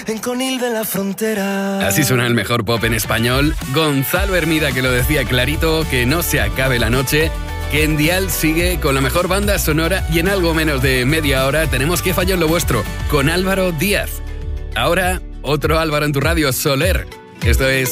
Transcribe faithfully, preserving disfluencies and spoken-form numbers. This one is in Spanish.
en Conil de la Frontera. Así suena el mejor pop en español. Gonzalo Hermida, que lo decía clarito, que no se acabe la noche, que en Dial sigue con la mejor banda sonora y en algo menos de media hora tenemos Que fallo en lo vuestro, con Álvaro Díaz. Ahora, otro Álvaro en tu radio, Soler. Esto es